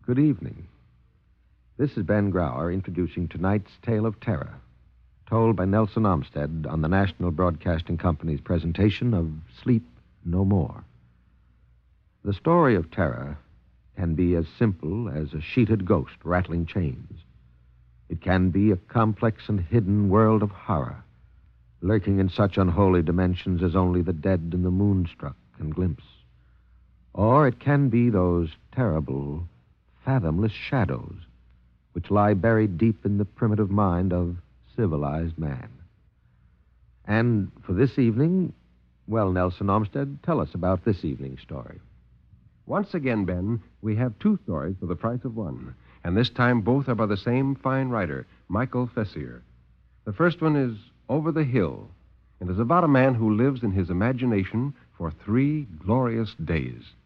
Good evening. This is Ben Grauer introducing tonight's tale of terror, told by Nelson Olmsted on the National Broadcasting Company's presentation of Sleep No More. The story of terror can be as simple as a sheeted ghost rattling chains. It can be a complex and hidden world of horror, lurking in such unholy dimensions as only the dead and the moonstruck can glimpse. Or it can be those terrible, fathomless shadows which lie buried deep in the primitive mind of civilized man. And for this evening, well, Nelson Olmsted, tell us about this evening's story. Once again, Ben, we have two stories for the price of one. And this time both are by the same fine writer, Michael Fessier. The first one is Over the Hill, and is about a man who lives in his imagination for 3 glorious days.